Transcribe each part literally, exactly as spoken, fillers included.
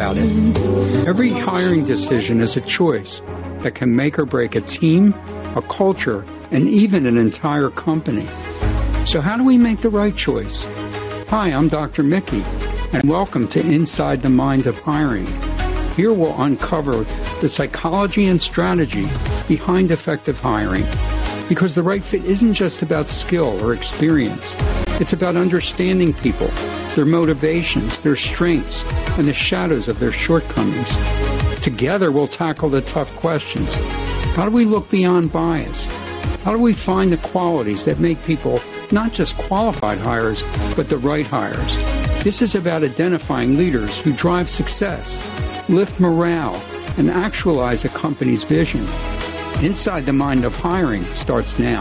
about it. Every hiring decision is a choice that can make or break a team, a culture, and even an entire company. So how do we make the right choice? Hi, I'm Doctor Mickey, and welcome to Inside the Mind of Hiring. Here we'll uncover the psychology and strategy behind effective hiring, because the right fit isn't just about skill or experience. It's about understanding people, their motivations, their strengths, and the shadows of their shortcomings. Together, we'll tackle the tough questions. How do we look beyond bias? How do we find the qualities that make people not just qualified hires, but the right hires? This is about identifying leaders who drive success, lift morale, and actualize a company's vision. Inside the Mind of Hiring starts now.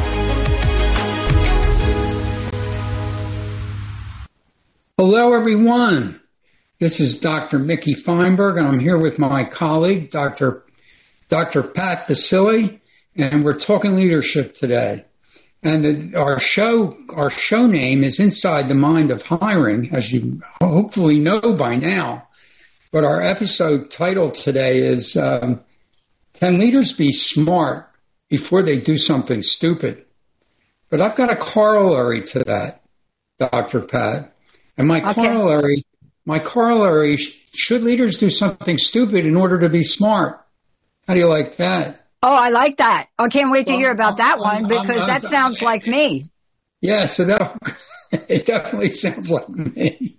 Hello, everyone. This is Doctor Mickey Feinberg, and I'm here with my colleague, Doctor Doctor Pat Baccili, and we're talking leadership today. And the, our show, our show name is Inside the Mind of Hiring, as you hopefully know by now. But our episode title today is um, Can Leaders Be Smart Before They Do Something Stupid? But I've got a corollary to that, Doctor Pat. And my okay. corollary, my corollary, should leaders do something stupid in order to be smart? How do you like that? Oh, I like that. I can't wait to well, hear about that one because I'm, I'm, that sounds I'm, like me. Yeah, so that it definitely sounds like me.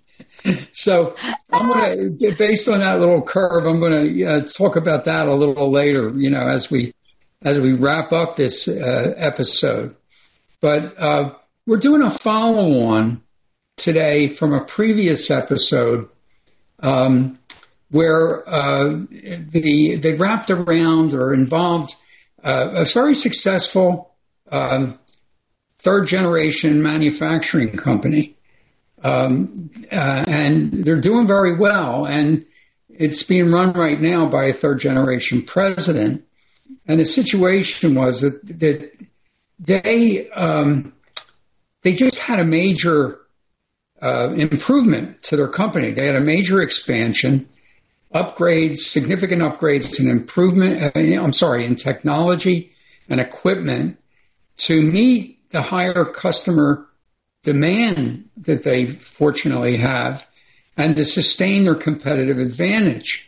So I'm going to, based on that little curve, I'm going to uh, talk about that a little later, you know, as we as we wrap up this uh, episode. But uh, we're doing a follow-on today from a previous episode um, where uh, the they wrapped around or involved uh, a very successful um, third-generation manufacturing company. Um, uh, and they're doing very well, and it's being run right now by a third-generation president. And the situation was that, that they um, they just had a major uh, improvement to their company. They had a major expansion, upgrades, significant upgrades and improvement. Uh, I'm sorry, in technology and equipment to meet the higher customer demand that they fortunately have, and to sustain their competitive advantage.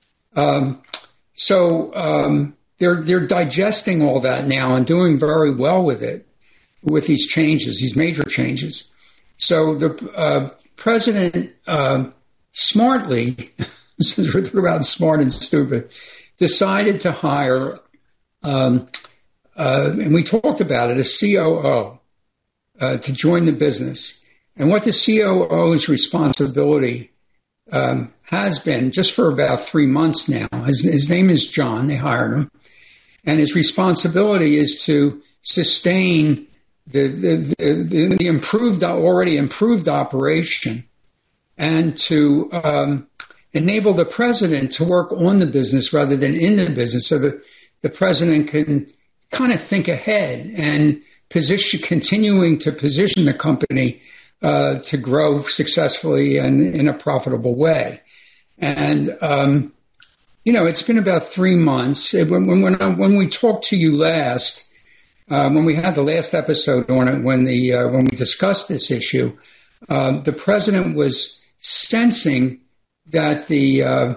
Um, so um, they're they're digesting all that now and doing very well with it, with these changes, these major changes. So the uh, president uh, smartly, since we're talking about smart and stupid, decided to hire, um, uh, and we talked about it, a C O O. Uh, to join the business. And what the C O O's responsibility um, has been, just for about three months now, his, his name is John, they hired him, and his responsibility is to sustain the, the, the, the improved, already improved operation, and to um, enable the president to work on the business rather than in the business, so that the president can kind of think ahead and position, continuing to position the company uh, to grow successfully and in a profitable way. And, um, you know, it's been about three months. When, when, when we talked to you last, uh, when we had the last episode on it, when, the, uh, when we discussed this issue, uh, the president was sensing that the uh,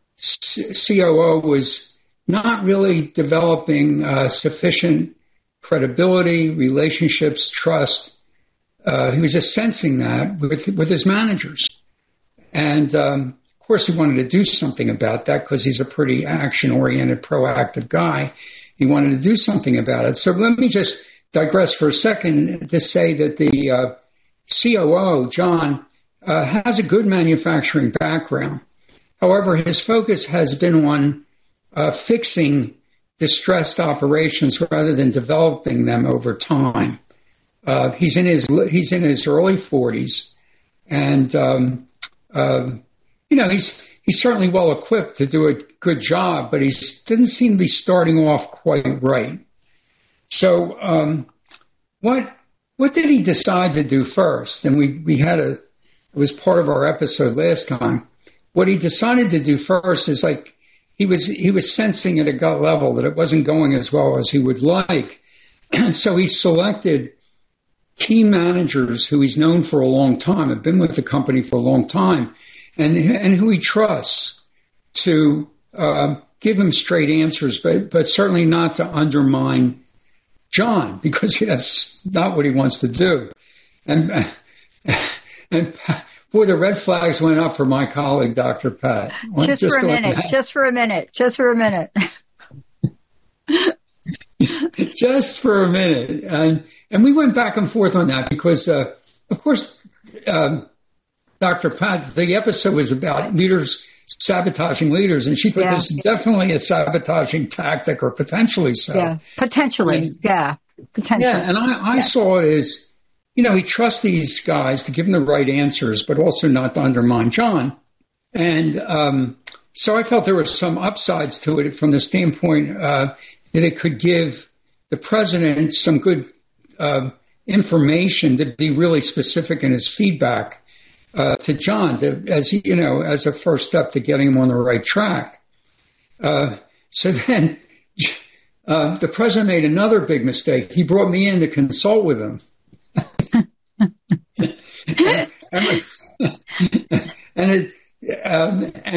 C O O was not really developing uh, sufficient credibility, relationships, trust. Uh, he was just sensing that with with his managers. And, um, of course, he wanted to do something about that because he's a pretty action-oriented, proactive guy. He wanted to do something about it. So let me just digress for a second to say that the uh, C O O, John, uh, has a good manufacturing background. However, his focus has been on uh, fixing distressed operations rather than developing them over time. Uh, he's in his he's in his early forties, and um, uh, you know he's he's certainly well equipped to do a good job, but he doesn't seem to be starting off quite right. So, um, what what did he decide to do first? And we we had a it was part of our episode last time. what he decided to do first is like he was he was sensing at a gut level that it wasn't going as well as he would like. So he selected key managers who he's known for a long time, have been with the company for a long time, and and who he trusts to uh, give him straight answers, but but certainly not to undermine John, because that's not what he wants to do. And and boy, the red flags went up for my colleague, Doctor Pat. Just, just for a minute. Just for a minute. Just for a minute. Just for a minute. And and we went back and forth on that because, uh, of course, uh, Doctor Pat, the episode was about leaders sabotaging leaders, and she thought yeah. this is definitely a sabotaging tactic, or potentially so. Yeah, potentially. And, yeah, potentially. Yeah, and I, I yeah. saw it as, you know, he trusts these guys to give him the right answers, but also not to undermine John. And um, so I felt there were some upsides to it from the standpoint uh, that it could give the president some good uh, information to be really specific in his feedback uh, to John, to, as he, you know, as a first step to getting him on the right track. Uh, so then uh, the president made another big mistake. He brought me in to consult with him. and, and it, um,